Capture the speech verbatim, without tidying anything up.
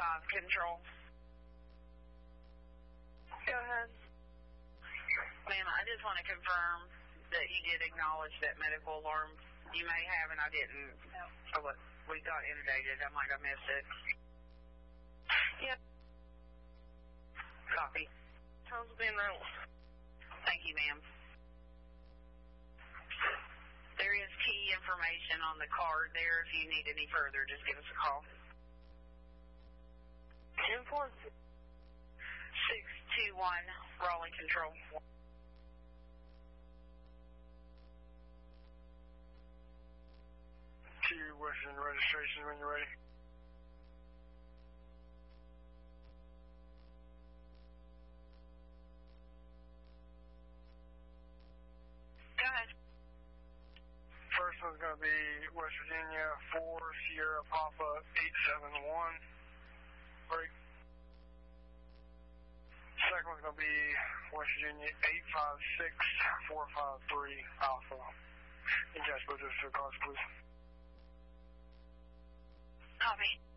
five, control. Go ahead. Ma'am, I just want to confirm that you did acknowledge that medical alarm. You may have, and I didn't. No. Oh, what? We got inundated. I might have missed it. Yep. Copy. Tone's being rolled. Thank you, ma'am. There is key information on the card there. If you need any further, just give us a call. ten four. six two one, Raleigh Control. T Western registration when you're ready. Go ahead. First one's going to be West Virginia four Sierra Papa eight seven one. Break. Second one's going to be West Virginia eight five six four five three Alpha. And just go to the cars, please. Copy.